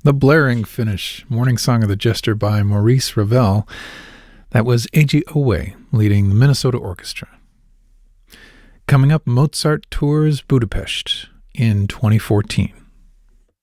The blaring finish, Morning Song of the Jester by Maurice Ravel. That was Eiji Owe leading the Minnesota Orchestra. Coming up, Mozart tours Budapest in 2014.